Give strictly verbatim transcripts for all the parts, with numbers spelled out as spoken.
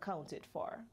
accounted for.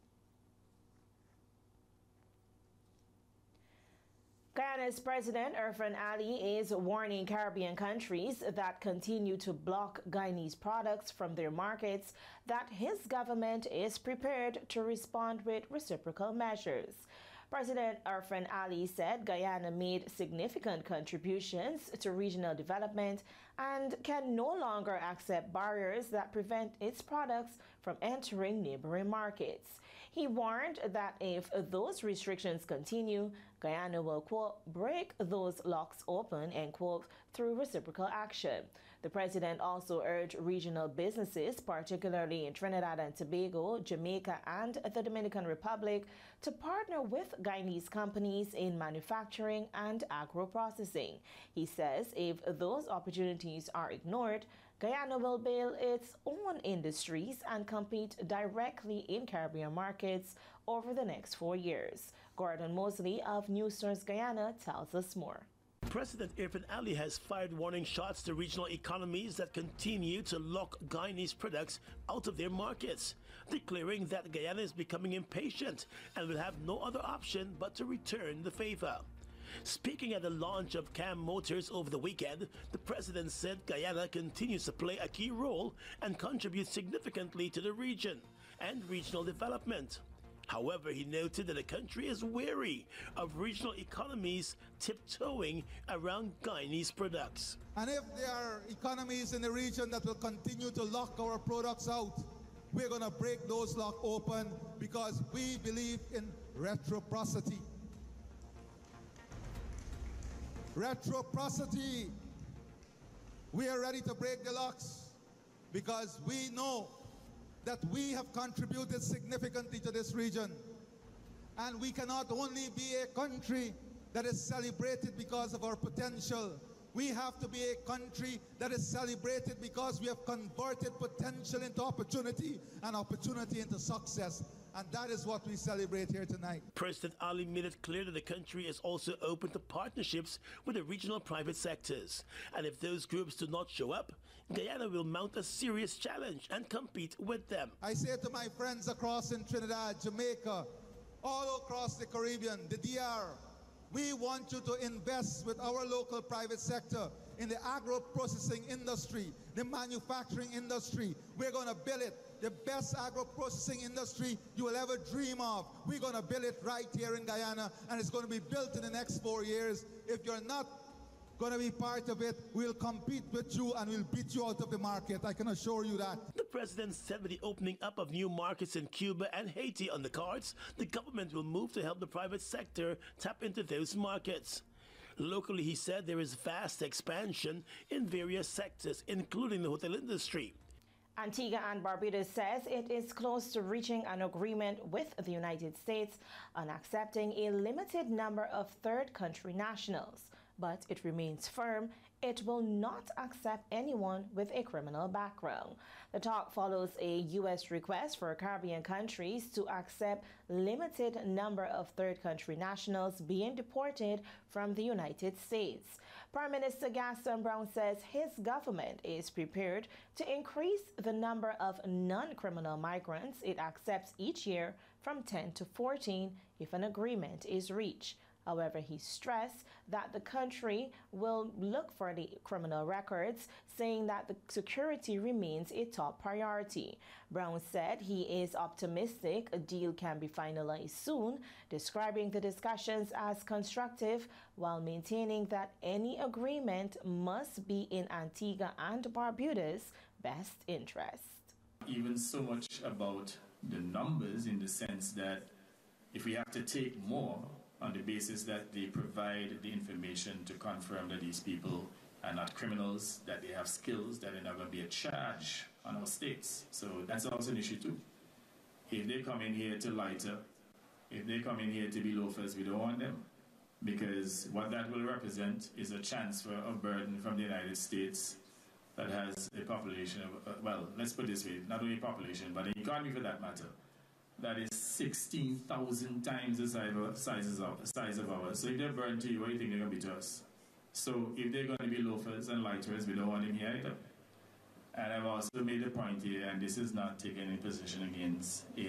Guyana's President Irfaan Ali is warning Caribbean countries that continue to block Guyanese products from their markets that his government is prepared to respond with reciprocal measures. President Irfaan Ali said Guyana made significant contributions to regional development and can no longer accept barriers that prevent its products from entering neighboring markets. He warned that if those restrictions continue, Guyana will, quote, break those locks open, end quote, through reciprocal action. The president also urged regional businesses, particularly in Trinidad and Tobago, Jamaica, and the Dominican Republic, to partner with Guyanese companies in manufacturing and agro-processing. He says if those opportunities are ignored, Guyana will build its own industries and compete directly in Caribbean markets over the next four years. Gordon Mosley of News Source Guyana tells us more. President Irfaan Ali has fired warning shots to regional economies that continue to lock Guyanese products out of their markets, declaring that Guyana is becoming impatient and will have no other option but to return the favor. Speaking at the launch of C A M Motors over the weekend, the president said Guyana continues to play a key role and contribute significantly to the region and regional development. However, he noted that the country is wary of regional economies tiptoeing around Guyanese products. And if there are economies in the region that will continue to lock our products out, we're going to break those locks open because we believe in reciprocity. Reciprocity. We are ready to break the locks because we know that we have contributed significantly to this region. And we cannot only be a country that is celebrated because of our potential. We have to be a country that is celebrated because we have converted potential into opportunity and opportunity into success. And that is what we celebrate here tonight. President Ali made it clear that the country is also open to partnerships with the regional private sectors. And if those groups do not show up, Guyana will mount a serious challenge and compete with them. I say to my friends across in Trinidad, Jamaica, all across the Caribbean, the D R, we want you to invest with our local private sector in the agro-processing industry, the manufacturing industry. We're going to build it. The best agro-processing industry you will ever dream of. We're going to build it right here in Guyana, and it's going to be built in the next four years. If you're not going to be part of it, we'll compete with you and we'll beat you out of the market. I can assure you that. The president said with the opening up of new markets in Cuba and Haiti on the cards, the government will move to help the private sector tap into those markets. Locally, he said there is vast expansion in various sectors, including the hotel industry. Antigua and Barbuda says it is close to reaching an agreement with the United States on accepting a limited number of third country nationals, but it remains firm it will not accept anyone with a criminal background. The talk follows a U S request for Caribbean countries to accept limited number of third country nationals being deported from the United States. Prime Minister Gaston Brown says his government is prepared to increase the number of non-criminal migrants it accepts each year from ten to fourteen if an agreement is reached. However, he stressed that the country will look for the criminal records, saying that the security remains a top priority. Brown said he is optimistic a deal can be finalized soon, describing the discussions as constructive while maintaining that any agreement must be in Antigua and Barbuda's best interest. Even so much about the numbers, in the sense that if we have to take more, on the basis that they provide the information to confirm that these people are not criminals, that they have skills, that they're not going to be a charge on our states. So that's also an issue too. If they come in here to lighter, if they come in here to be loafers, we don't want them. Because what that will represent is a transfer of burden from the United States that has a population of, uh, well, let's put it this way, not only population, but an economy for that matter, that is sixteen thousand times the size of, size, of, size of ours. So if they're burned to you, what do you think they're going to be to us? So if they're going to be loafers and lighters, we don't want them here either. And I've also made a point here, and this is not taking any position against